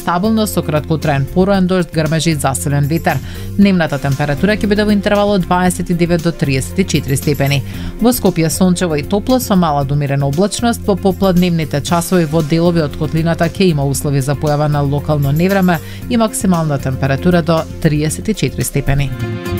стабилно со краткотраен пороен дожд, грмежи и засилен ветер. Дневната температура ќе биде во интервал од 29 до 34 степени. Во Скопје сончево и топло со мала до умерена облачност, по попладневните часови во делови од котлината ќе има услови за појава на локално невреме и максимална температура до 34 степени.